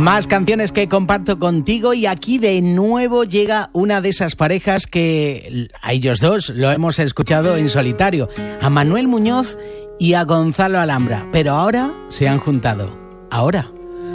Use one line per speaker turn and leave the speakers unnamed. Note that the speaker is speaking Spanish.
Más canciones que comparto contigo y aquí de nuevo llega una de esas parejas que a ellos dos lo hemos escuchado en solitario, a Manuel Muñoz y a Gonzalo Alhambra, pero ahora se han juntado. Ahora.